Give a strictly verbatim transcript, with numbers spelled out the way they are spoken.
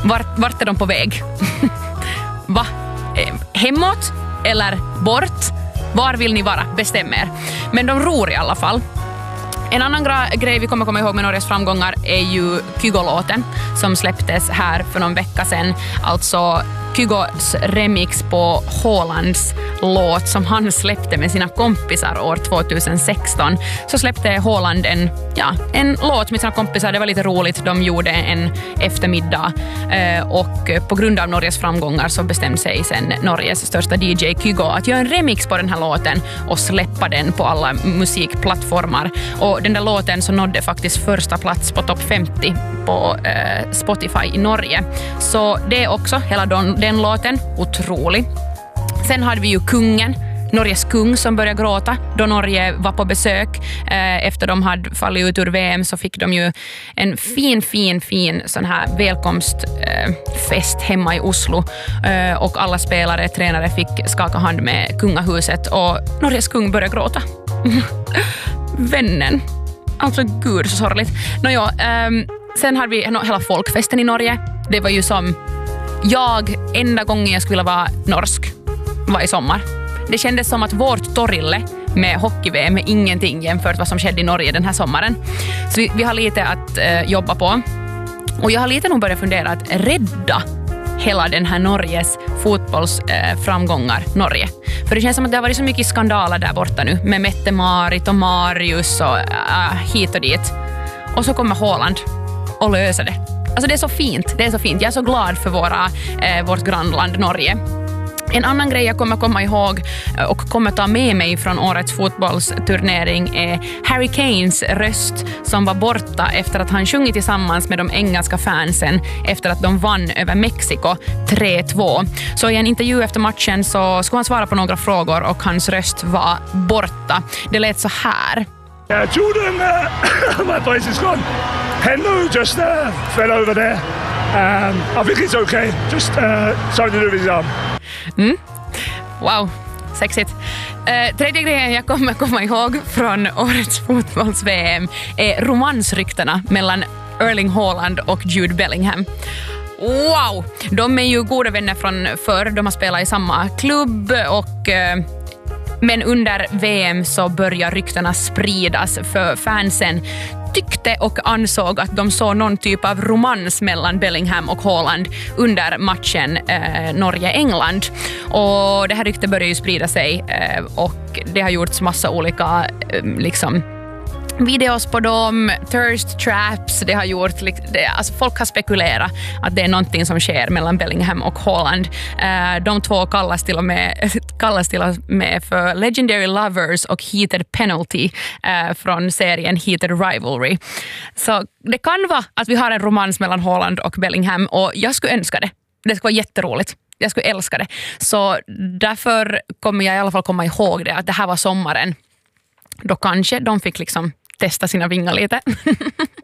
Vart, vart är de på väg? Va? Hemåt eller bort? Var vill ni vara? Bestäm er. Men de ror i alla fall. En annan gra- grej vi kommer komma ihåg med Norges framgångar är ju Kygo-låten som släpptes här för någon vecka sedan. Alltså Kygos remix på Haalands låt som han släppte med sina kompisar år tjugohundrasexton. Så släppte Haaland en, ja, en låt med sina kompisar. Det var lite roligt. De gjorde en eftermiddag eh, och på grund av Norges framgångar så bestämde sig sen Norges största D J Kygo att göra en remix på den här låten och släppa den på alla musikplattformar. Och den där låten så nådde faktiskt första plats på topp femtio på eh, Spotify i Norge. Så det är också hela den, den låten otrolig. Sen hade vi ju kungen, Norges kung, som började gråta då Norge var på besök. Eh, efter de hade fallit ut ur V M så fick de ju en fin, fin, fin sån här välkomstfest eh, hemma i Oslo. Eh, och alla spelare, tränare fick skaka hand med kungahuset och Norges kung började gråta. Vännen. Alltså gud, så sorgligt. Nåja, eh, sen hade vi hela folkfesten i Norge. Det var ju som jag, enda gången jag skulle vara norsk var i sommar. Det kändes som att vårt torille med hockey-V M är ingenting jämfört vad som skedde i Norge den här sommaren. Så vi, vi har lite att eh, jobba på. Och jag har lite nog börjat fundera att rädda hela den här Norges fotbollsframgångar eh, Norge. För det känns som att det har varit så mycket skandaler där borta nu med Mette-Marit och Marius och äh, hit och dit. Och så kommer Haaland och löser det. Alltså det är så fint, det är så fint. Jag är så glad för våra, eh, vårt grannland Norge. En annan grej jag kommer komma ihåg och kommer ta med mig från årets fotbollsturnering är Harry Kanes röst som var borta efter att han sjungit tillsammans med de engelska fansen efter att de vann över Mexiko tre två. Så i en intervju efter matchen så skulle han svara på några frågor och hans röst var borta. Det lät så här. Uh, Jordan, uh, my voice is gone. Henno just uh, fell over there. Um, I think it's okay. Just uh, something to do with his arm. Mm. Wow, sexigt. Uh, tredje grejen jag kommer komma ihåg från årets fotbolls-V M är romansryktena mellan Erling Haaland och Jude Bellingham. Wow! De är ju goda vänner från förr. De har spelat i samma klubb och... Uh, Men under V M så börjar ryktena spridas för fansen tyckte och ansåg att de såg någon typ av romans mellan Bellingham och Haaland under matchen eh, Norge-England. Och det här ryktet börjar ju sprida sig eh, och det har gjorts massa olika eh, liksom videos på dem, thirst traps, det har gjort, det, alltså folk har spekulerat att det är någonting som sker mellan Bellingham och Haaland. Uh, de två kallas till och med, kallas till och med för Legendary Lovers och Heated Penalty uh, från serien Heated Rivalry. Så det kan vara att vi har en romans mellan Haaland och Bellingham och jag skulle önska det. Det skulle vara jätteroligt. Jag skulle älska det. Så därför kommer jag i alla fall komma ihåg det, att det här var sommaren. Då kanske de fick liksom testa sina vingar lite.